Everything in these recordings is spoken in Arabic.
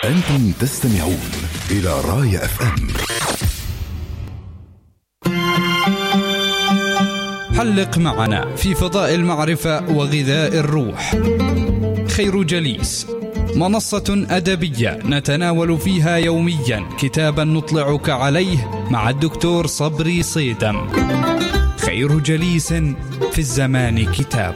أنتم تستمعون إلى راية FM. حلق معنا في فضاء المعرفة وغذاء الروح. خير جليس، منصة أدبية نتناول فيها يوميا كتابا نطلعك عليه مع الدكتور صبري صيدم. خير جليس في الزمان كتاب.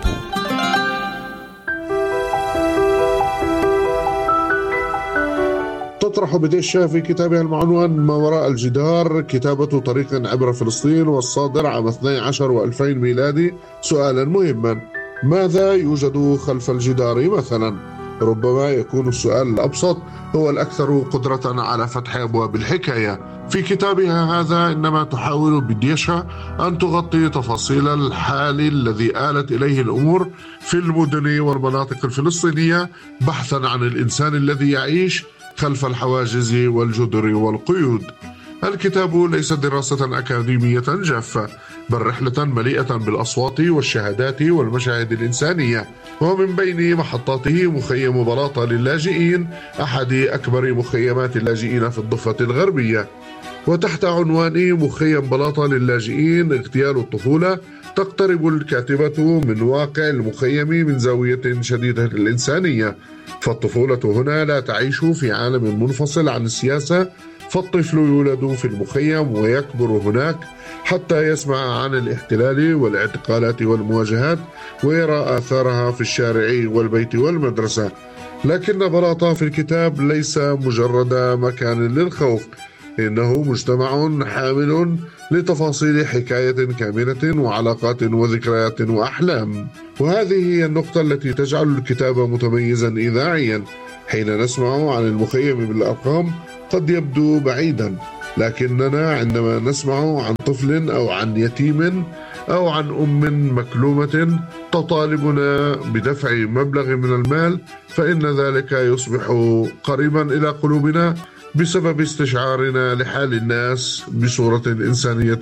تطرح بديشة في كتابها المعنون ما وراء الجدار، كتابة طريق عبر فلسطين، والصادر عام 12 و2000 ميلادي، سؤالا مهما: ماذا يوجد خلف الجدار مثلا؟ ربما يكون السؤال الأبسط هو الأكثر قدرة على فتح أبواب الحكاية. في كتابها هذا إنما تحاول بديشة أن تغطي تفاصيل الحال الذي آلت إليه الأمور في المدن والمناطق الفلسطينية، بحثا عن الإنسان الذي يعيش خلف الحواجز والجدر والقيود. الكتاب ليس دراسة أكاديمية جافة، بل رحلة مليئة بالأصوات والشهادات والمشاهد الإنسانية، ومن بين محطاته مخيم بلاطة للاجئين، أحد أكبر مخيمات اللاجئين في الضفة الغربية. وتحت عنوان مخيم بلاطة للاجئين اغتيال الطفولة، تقترب الكاتبة من واقع المخيم من زاوية شديدة الإنسانية. فالطفولة هنا لا تعيش في عالم منفصل عن السياسة، فالطفل يولد في المخيم ويكبر هناك حتى يسمع عن الاحتلال والاعتقالات والمواجهات، ويرى آثارها في الشارع والبيت والمدرسة. لكن بلاطة في الكتاب ليس مجرد مكان للخوف، إنه مجتمع حامل لتفاصيل حكاية كاملة وعلاقات وذكريات وأحلام. وهذه هي النقطة التي تجعل الكتاب متميزا إذاعيا. حين نسمع عن المخيم بالأرقام قد يبدو بعيدا، لكننا عندما نسمع عن طفل أو عن يتيم أو عن أم مكلومة تطالبنا بدفع مبلغ من المال، فإن ذلك يصبح قريبا إلى قلوبنا بسبب استشعارنا لحال الناس بصورة إنسانية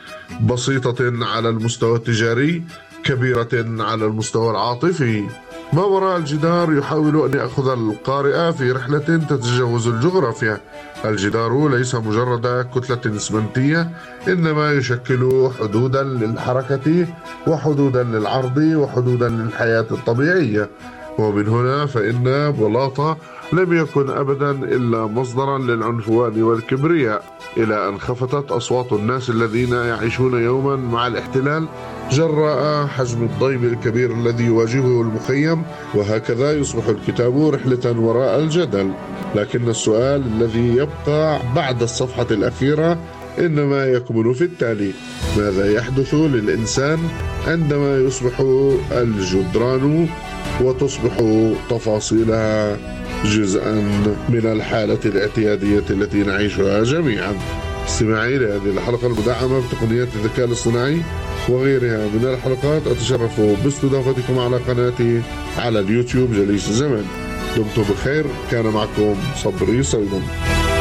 بسيطة على المستوى التجاري، كبيرة على المستوى العاطفي. ما وراء الجدار يحاول أن يأخذ القارئ في رحلة تتجاوز الجغرافيا. الجدار ليس مجرد كتلة إسمنتية، إنما يشكل حدودا للحركة وحدودا للعرض وحدودا للحياة الطبيعية. ومن هنا فإن بلاطة لم يكن أبدا إلا مصدرا للعنفوان والكبرياء، إلى أن خفتت أصوات الناس الذين يعيشون يوما مع الاحتلال جراء حجم الضيم الكبير الذي يواجهه المخيم. وهكذا يصبح الكتاب رحلة وراء الجدل. لكن السؤال الذي يبقى بعد الصفحة الأخيرة إنما يكمن في التالي: ماذا يحدث للإنسان عندما يصبح الجدران وتصبح تفاصيلها جزءا من الحالة الاعتيادية التي نعيشها جميعا؟ استماعي لهذه الحلقة المدعمة بتقنيات الذكاء الاصطناعي وغيرها من الحلقات. أتشرف باستضافتكم على قناتي على اليوتيوب جليس الزمان. دمتم بخير. كان معكم صبري صيدم.